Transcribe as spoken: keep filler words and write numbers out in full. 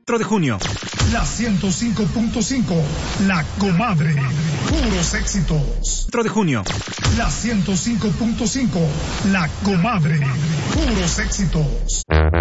cuatro de junio. La ciento cinco punto cinco, La Comadre, puros éxitos. cuatro de junio. La ciento cinco punto cinco, La Comadre, puros éxitos.